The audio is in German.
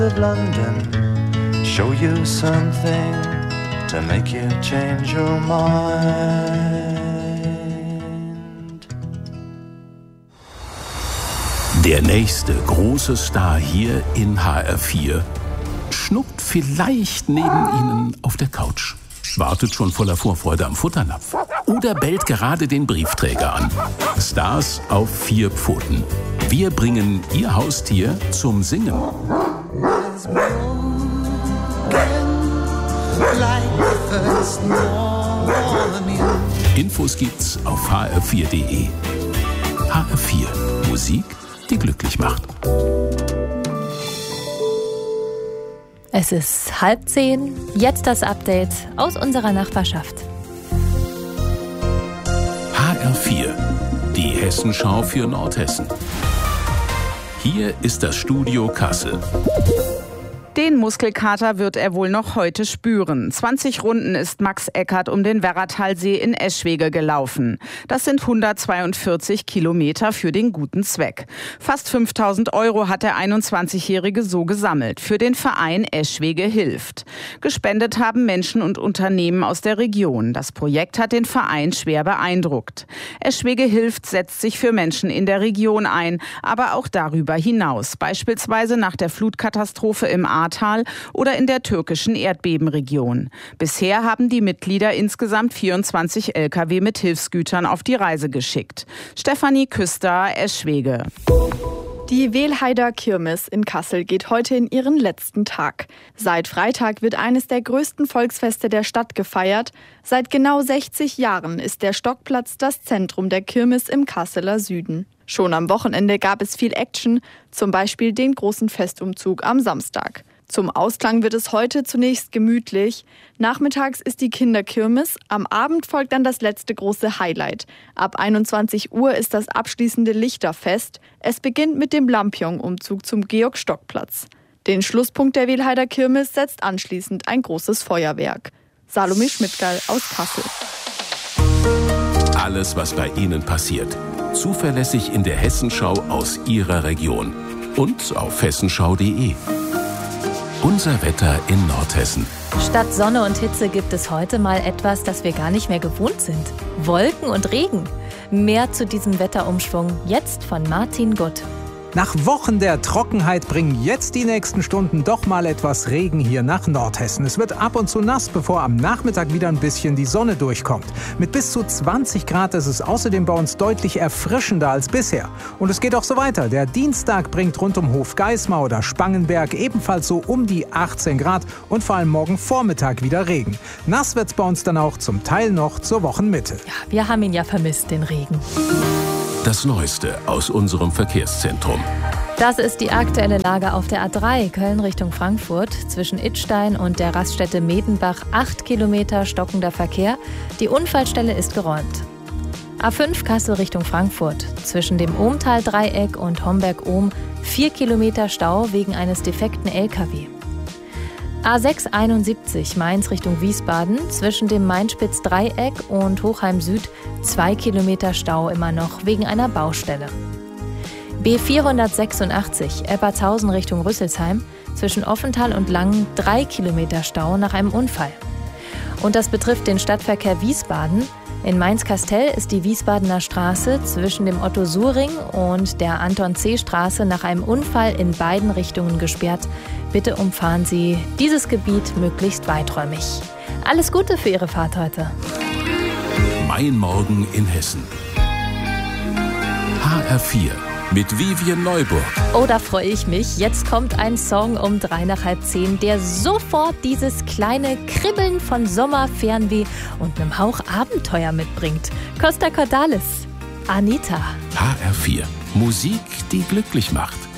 of London, show you something to make you change your mind. Der nächste große Star hier in HR4 schnuckt vielleicht neben Ihnen auf der Couch, wartet schon voller Vorfreude am Futternapf oder bellt gerade den Briefträger an. Stars auf 4 Pfoten. Wir bringen Ihr Haustier zum Singen. Infos gibt's auf hr4.de. HR4. Musik, die glücklich macht. Es ist 9:30, jetzt das Update aus unserer Nachbarschaft. HR4, die Hessenschau für Nordhessen. Hier ist das Studio Kassel. Den Muskelkater wird er wohl noch heute spüren. 20 Runden ist Max Eckert um den Werratalsee in Eschwege gelaufen. Das sind 142 Kilometer für den guten Zweck. Fast 5.000 € hat der 21-Jährige so gesammelt für den Verein Eschwege hilft. Gespendet haben Menschen und Unternehmen aus der Region. Das Projekt hat den Verein schwer beeindruckt. Eschwege hilft setzt sich für Menschen in der Region ein, aber auch darüber hinaus. Beispielsweise nach der Flutkatastrophe im Ahrtal oder in der türkischen Erdbebenregion. Bisher haben die Mitglieder insgesamt 24 Lkw mit Hilfsgütern auf die Reise geschickt. Stefanie Küster, Eschwege. Die Wehlheider Kirmes in Kassel geht heute in ihren letzten Tag. Seit Freitag wird eines der größten Volksfeste der Stadt gefeiert. Seit genau 60 Jahren ist der Stockplatz das Zentrum der Kirmes im Kasseler Süden. Schon am Wochenende gab es viel Action, zum Beispiel den großen Festumzug am Samstag. Zum Ausklang wird es heute zunächst gemütlich. Nachmittags ist die Kinderkirmes, am Abend folgt dann das letzte große Highlight. Ab 21 Uhr ist das abschließende Lichterfest. Es beginnt mit dem Lampion-Umzug zum Georg-Stock-Platz. Den Schlusspunkt der Wehlheider Kirmes setzt anschließend ein großes Feuerwerk. Salome Schmidtgall aus Kassel. Alles, was bei Ihnen passiert. Zuverlässig in der Hessenschau aus Ihrer Region. Und auf hessenschau.de. Unser Wetter in Nordhessen. Statt Sonne und Hitze gibt es heute mal etwas, das wir gar nicht mehr gewohnt sind. Wolken und Regen. Mehr zu diesem Wetterumschwung jetzt von Martin Gutt. Nach Wochen der Trockenheit bringen jetzt die nächsten Stunden doch mal etwas Regen hier nach Nordhessen. Es wird ab und zu nass, bevor am Nachmittag wieder ein bisschen die Sonne durchkommt. Mit bis zu 20 Grad ist es außerdem bei uns deutlich erfrischender als bisher. Und es geht auch so weiter. Der Dienstag bringt rund um Hofgeismar oder Spangenberg ebenfalls so um die 18 Grad und vor allem morgen Vormittag wieder Regen. Nass wird's bei uns dann auch zum Teil noch zur Wochenmitte. Ja, wir haben ihn ja vermisst, den Regen. Das Neueste aus unserem Verkehrszentrum. Das ist die aktuelle Lage auf der A3 Köln Richtung Frankfurt. Zwischen Idstein und der Raststätte Medenbach 8 Kilometer stockender Verkehr. Die Unfallstelle ist geräumt. A5 Kassel Richtung Frankfurt. Zwischen dem Ohmtal-Dreieck und Homberg-Ohm 4 Kilometer Stau wegen eines defekten LKW. A6 71 Mainz Richtung Wiesbaden. Zwischen dem Mainspitz-Dreieck und Hochheim Süd 2 Kilometer Stau immer noch wegen einer Baustelle. B486 Eppertshausen Richtung Rüsselsheim. Zwischen Offenthal und Langen 3 Kilometer Stau nach einem Unfall. Und das betrifft den Stadtverkehr Wiesbaden. In Mainz-Kastel ist die Wiesbadener Straße zwischen dem Otto-Suhr-Ring und der Anton-C-Straße nach einem Unfall in beiden Richtungen gesperrt. Bitte umfahren Sie dieses Gebiet möglichst weiträumig. Alles Gute für Ihre Fahrt heute. Mein Morgen in Hessen. HR4 mit Vivian Neuburg. Oh, da freue ich mich. Jetzt kommt ein Song um 9:45, der sofort dieses kleine Kribbeln von Sommerfernweh und einem Hauch Abenteuer mitbringt. Costa Cordalis, Anita. HR4. Musik, die glücklich macht.